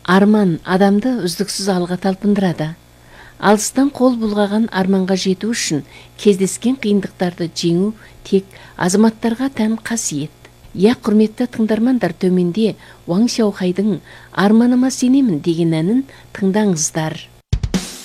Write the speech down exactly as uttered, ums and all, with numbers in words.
Арман адамды үздіксіз алға талпындырады. Алыстан қол бұлғаған арманға жету үшін кездескен қиындықтарды жеңу тек азаматтарға тән қасиет. Я, құрметті тыңдармандар, төменде Уаң Сяохайдың «Арманыма сенемін» деген әнін тыңдаңыздар.